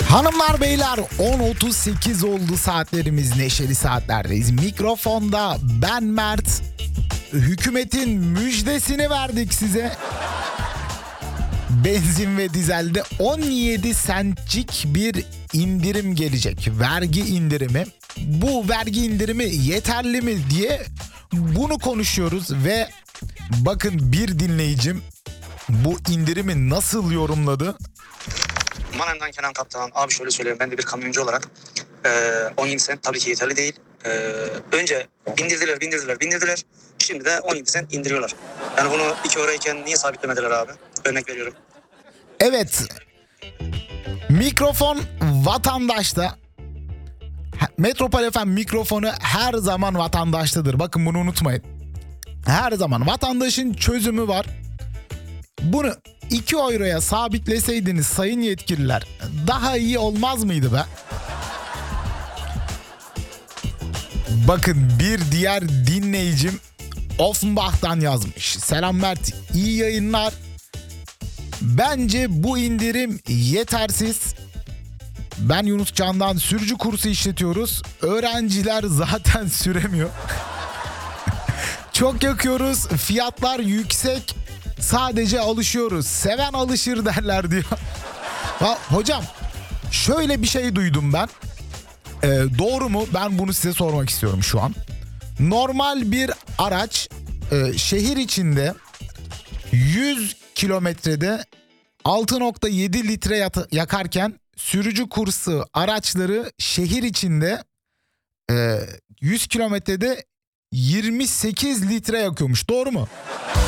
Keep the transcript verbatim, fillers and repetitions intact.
Hanımlar beyler on otuz sekiz oldu saatlerimiz, neşeli saatlerdeyiz. Mikrofonda ben Mert. Hükümetin müjdesini verdik size. Benzin ve dizelde on yedi centcik bir indirim gelecek. Vergi indirimi. Bu vergi indirimi yeterli mi diye bunu konuşuyoruz ve bakın bir dinleyicim bu indirimi nasıl yorumladı? Manav'dan Kenan Kaptan. Abi şöyle söyleyeyim, ben de bir kamyoncu olarak e, on yedi sent tabii ki yeterli değil. E, önce bindirdiler, bindirdiler, bindirdiler. Şimdi de on yedi sent indiriyorlar. Yani bunu iki euroyken niye sabitlemediler abi? Örnek veriyorum. Evet. Mikrofon vatandaşta. Metropol F M mikrofonu her zaman vatandaştadır. Bakın bunu unutmayın. Her zaman vatandaşın çözümü var. Bunu iki euroya sabitleseydiniz sayın yetkililer daha iyi olmaz mıydı be? Bakın bir diğer dinleyicim Offenbach'tan yazmış. Selam Mert, iyi yayınlar. Bence bu indirim yetersiz. Ben Yunus Can'dan sürücü kursu işletiyoruz. Öğrenciler zaten süremiyor. Çok yakıyoruz. Fiyatlar yüksek. Sadece alışıyoruz. Seven alışır derler diyor. Ha, hocam şöyle bir şey duydum ben. Ee, doğru mu? Ben bunu size sormak istiyorum şu an. Normal bir araç e, şehir içinde yüz kilometrede altı nokta yedi litre yata- yakarken sürücü kursu araçları şehir içinde e, yüz kilometrede yirmi sekiz litre yakıyormuş. Doğru mu?